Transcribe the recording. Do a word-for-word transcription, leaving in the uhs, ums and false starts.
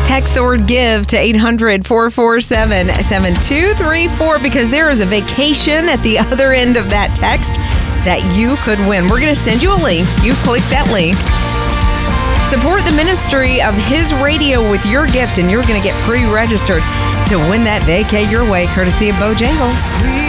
Text the word give to eight hundred, four four seven, seven two three four because there is a vacation at the other end of that text that you could win. We're going to send you a link. You click that link. Support the ministry of His Radio with your gift, and you're going to get pre-registered to win that vacay your way, courtesy of Bojangles.